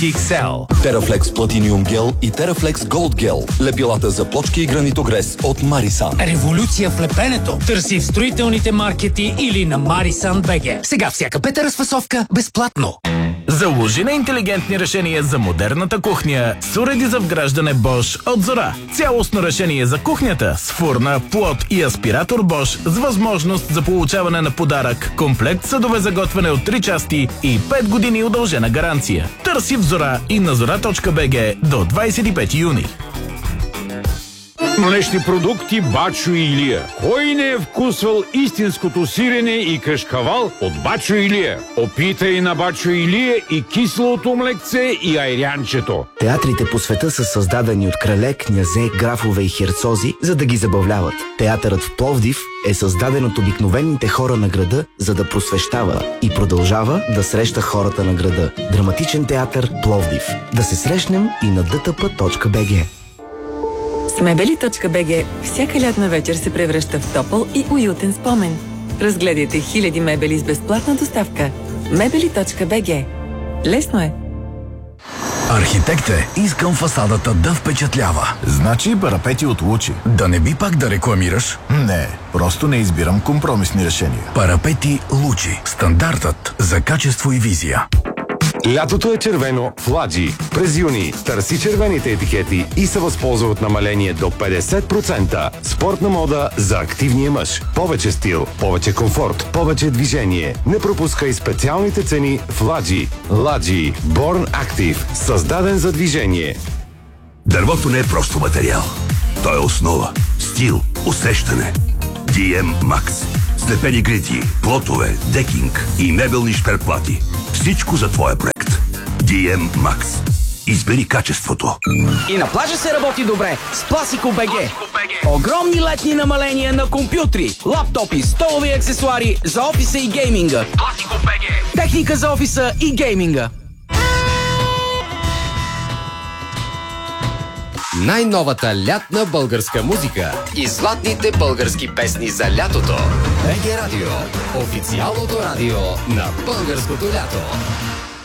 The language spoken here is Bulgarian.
XL. Терафлекс Platinum Gel и Терафлекс Gold Gel. Лепилата за плочки и гранитогрес от Марисан. Революция в лепенето. Търси в строителните маркети или на Марисан БГ. Сега всяка пета разфасовка безплатно. Заложи на интелигентни решения за модерната кухня с уреди за вграждане Bosch от Зора. Цялостно решение за кухнята с фурна, плот и аспиратор Bosch с възможност за получаване на подарък, комплект съдове за готвене от 3 части и 5 години удължена гаранция. Търси в Зора и на zora.bg до 25 юни. Млечни продукти Бачо Илия. Кой не е вкусвал истинското сирене и кашкавал от Бачо Илия? Опитай на Бачо Илия и киселото млекце и айрянчето. Театрите по света са създадени от крале, князе, графове и херцози, за да ги забавляват. Театърът в Пловдив е създаден от обикновените хора на града, за да просвещава и продължава да среща хората на града. Драматичен театър Пловдив. Да се срещнем и на dtp.bg. С мебели.bg всяка лятна вечер се превръща в топъл и уютен спомен. Разгледайте хиляди мебели с безплатна доставка. Мебели.bg. Лесно е. Архитект е, искам фасадата да впечатлява. Значи парапети от Лучи. Да не би пак да рекламираш? Не, просто не избирам компромисни решения. Парапети Лучи. Стандартът за качество и визия. Лятото е червено в Ладжи. През юни търси червените етикети и се възползва от намаление до 50%. Спортна мода за активния мъж. Повече стил, повече комфорт, повече движение. Не пропускай специалните цени в Ладжи. Ладжи. Born Active. Създаден за движение. Дървото не е просто материал. То е основа, стил, усещане. DM Max. Слепени грити, плотове, декинг и мебелни шперплати. Всичко за твоя проект. DM Max. Избери качеството. И на плажа се работи добре с Пласико БГ. Огромни летни намаления на компютри, лаптопи, столови аксесуари за офиса и гейминга. Пласико БГ. Техника за офиса и гейминга. Най-новата лятна българска музика и златните български песни за лятото. БГ Радио. Официалното радио на българското лято.